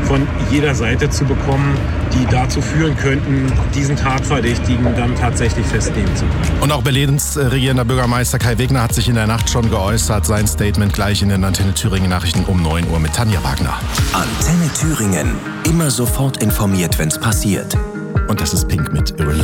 von jeder Seite zu bekommen, die dazu führen könnten, diesen Tatverdächtigen dann tatsächlich festnehmen zu können. Und auch Berlins regierender Bürgermeister Kai Wegner hat sich in der Nacht schon geäußert. Sein Statement gleich in den Antenne Thüringen Nachrichten um 9 Uhr mit Tanja Wagner. Antenne Thüringen. Immer sofort informiert, wenn's passiert. Und das ist Pink mit Irrelevant.